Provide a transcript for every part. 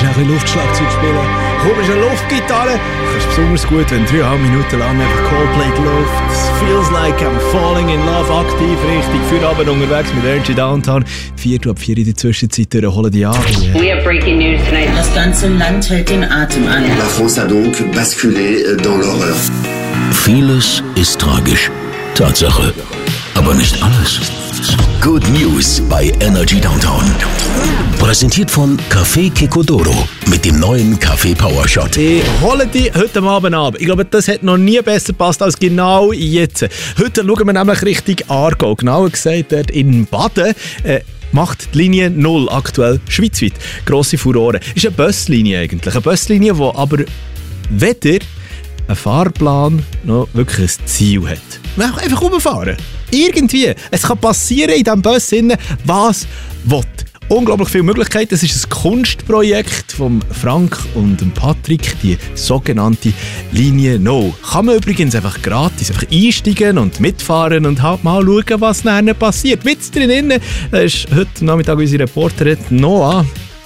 ein bisschen Luftschlagzeug spielen, kommst eine Luftgitarre, kannst besonders gut, wenn 3,5 Minuten lang einfach Coldplay läuft. Feels like I'm falling in love, aktiv, richtig, für Abend unterwegs mit Energy Downtown. 4:04 in der Zwischenzeit holen die an. We have breaking news tonight. Das ganze Land hält den Atem an. La France a donc basculé dans l'horreur. Vieles ist tragisch. Tatsache. Aber nicht alles. Good News bei Energy Downtown. Präsentiert von Café Kekodoro mit dem neuen Café Power Shot. Ich hole die heute Abend ab. Ich glaube, das hat noch nie besser gepasst als genau jetzt. Heute schauen wir nämlich Richtung Aargau. Genauer gesagt, dort in Baden. Macht die Linie 0 aktuell schweizweit. Grosse Furore. Ist eine Buslinie eigentlich. Eine Buslinie, die aber weder einen Fahrplan noch wirklich ein Ziel hat. Man kann einfach rumfahren. Irgendwie. Es kann passieren in diesem Bus, was will. Unglaublich viele Möglichkeiten. Es ist ein Kunstprojekt von Frank und Patrick, die sogenannte Linie No. Kann man übrigens einfach gratis einfach einsteigen und mitfahren und halt mal schauen, was nachher passiert. Mit drinnen ist heute Nachmittag unsere Reporterin Noah,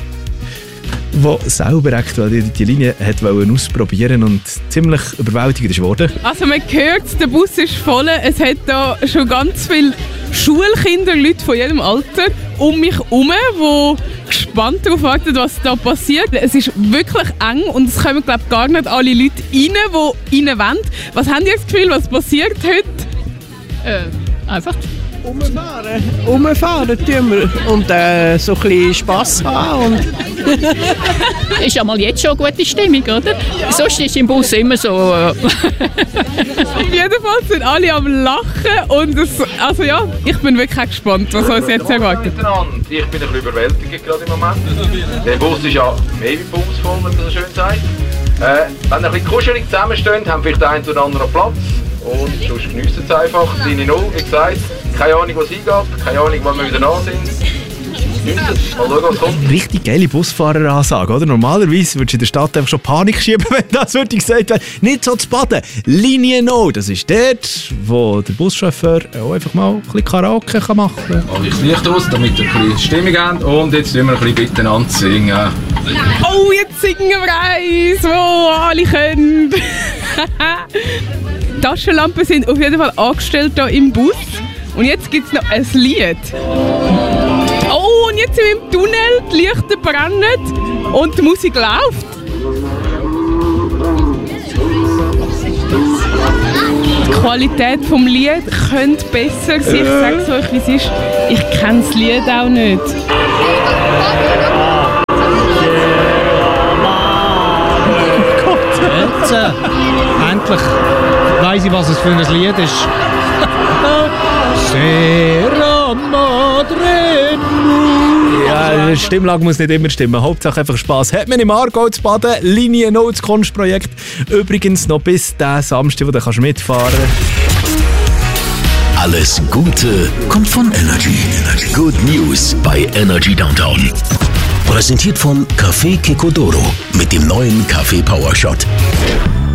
die selber aktuell die Linie ausprobieren und ziemlich überwältigend ist worden. Also man hört, der Bus ist voll. Es hat da schon ganz viele Schulkinder, Leute von jedem Alter um mich herum, die gespannt darauf warten, was da passiert. Es ist wirklich eng und es kommen, glaube ich, gar nicht alle Leute rein, die rein wollen. Was haben die das Gefühl, was passiert heute? Einfach Umfahren tun wir und so ein bisschen Spass haben. Und ist ja mal jetzt schon eine gute Stimmung, oder? Sonst ist im Bus immer so. Auf jeden Fall sind alle am Lachen und ich bin wirklich gespannt, was uns jetzt erwartet. Ich bin ein bisschen überwältigt gerade im Moment. Der Bus ist ja mehr wie bumsvoll, wenn man so schön sagt. Wenn ihr ein bisschen kuschelig zusammensteht, haben vielleicht der eine oder andere Platz. Und sonst geniessen es einfach. Linie 0, wie gesagt. Keine Ahnung, was hingeht. Keine Ahnung, wann wir wieder nah sind. Geniessen es. Mal schauen, was kommt. Richtig geile Busfahreransage, oder? Normalerweise würdest du in der Stadt einfach schon Panik schieben, wenn das wirklich gesagt wird. Nicht so zu Baden. Linie 0, das ist dort, wo der Buschauffeur auch einfach mal ein bisschen Karaoke machen kann. Mach ich das Licht aus, damit wir ein bisschen Stimmung haben. Und jetzt tun wir ein bisschen miteinander singen. Oh, jetzt singen wir eins, wo alle können. Taschenlampen sind auf jeden Fall angestellt hier im Bus. Und jetzt gibt es noch ein Lied. Oh, und jetzt sind wir im Tunnel, die Lichter brennen und die Musik läuft. Die Qualität des Liedes könnte besser sein. Ich sage es euch, wie es ist. Ich kenne das Lied auch nicht. Jetzt, endlich weiss ich, was es für ein Lied ist. Sera Madre. Ja, die Stimmlage muss nicht immer stimmen. Hauptsache einfach Spass. Hat man im Aargau zu Baden, Linie 0, das Kunstprojekt. Übrigens noch bis diesen Samstag, wo du mitfahren kannst. Alles Gute kommt von Energy. Good News bei Energy Downtown. Präsentiert von Café Kekodoro mit dem neuen Café Power Shot.